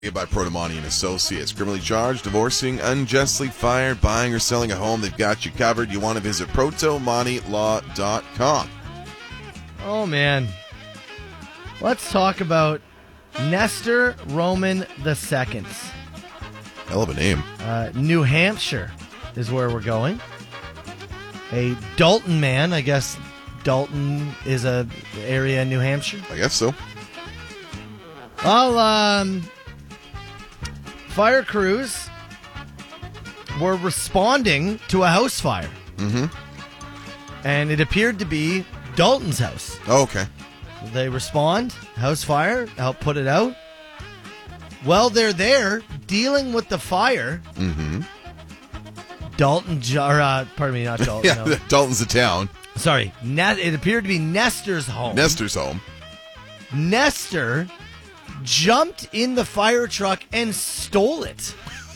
By Protomani and Associates. Criminally charged, divorcing, unjustly fired, buying or selling a home. They've got you covered. You want to visit protomanilaw.com. Oh, man. Let's talk about Nestor Roman II. Hell of a name. New Hampshire is where we're going. A Dalton man. I guess Dalton is a area in New Hampshire. I guess so. Well, fire crews were responding to a house fire. Mm-hmm. And it appeared to be Dalton's house. Oh, okay. They respond, house fire, help put it out. While they're there dealing with the fire, Dalton, pardon me, not Dalton. Yeah, no. Dalton's the town. Sorry, it appeared to be Nestor's home. Nestor's home. Nestor jumped in the fire truck and stole it.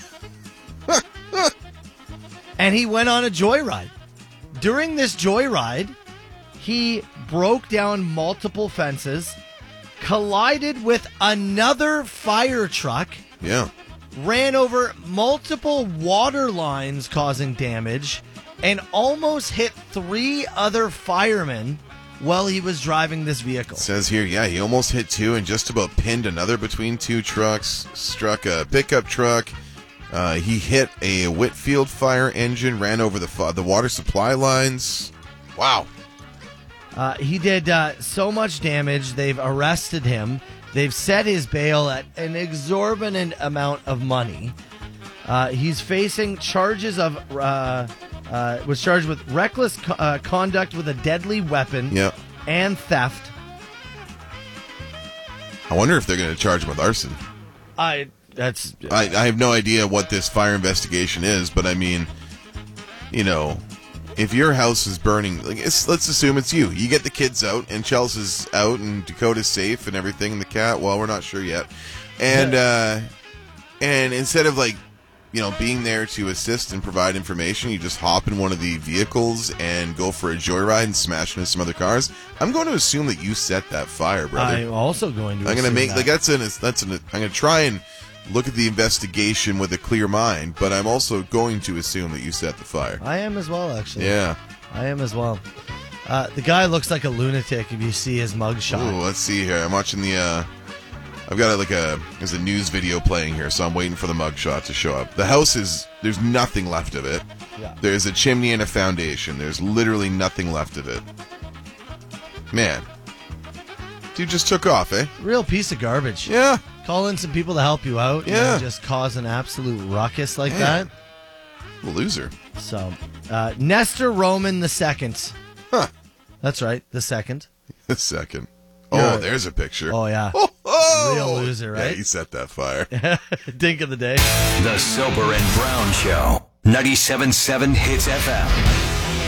And he went on a joyride. During this joyride, he broke down multiple fences, collided with another fire truck, ran over multiple water lines causing damage, and almost hit 3 other firemen while he was driving this vehicle. It says here, he almost hit 2 and just about pinned another between 2 trucks, struck a pickup truck. He hit a Whitfield fire engine, ran over the water supply lines. Wow. He did so much damage. They've arrested him. They've set his bail at an exorbitant amount of money. He's facing charges of... was charged with reckless conduct with a deadly weapon and theft. I wonder if they're going to charge him with arson. I have no idea what this fire investigation is, but I mean, if your house is burning, let's assume it's you. You get the kids out, and Chelsea's out, and Dakota's safe, and everything, and the cat, well, we're not sure yet. And and instead of being there to assist and provide information, you just hop in one of the vehicles and go for a joyride and smash into some other cars. I'm going to assume that you set that fire, brother. I'm also going to. I'm going to make I'm going to try and look at the investigation with a clear mind, but I'm also going to assume that you set the fire. I am as well, actually. Yeah, I am as well. The guy looks like a lunatic if you see his mugshot. Ooh, let's see here. I'm watching the. I've got there's a news video playing here, so I'm waiting for the mugshot to show up. The house there's nothing left of it. Yeah. There's a chimney and a foundation. There's literally nothing left of it. Man. Dude just took off, eh? Real piece of garbage. Yeah. Call in some people to help you out. Yeah. And just cause an absolute ruckus like that. Loser. So, Nestor Roman II. Huh. That's right, the second. The second. Oh, there's a picture. Oh, yeah. Oh! Real loser, right? Yeah, he set that fire. Dink of the day. The Soper and Brown Show. 97.7 Hits FM.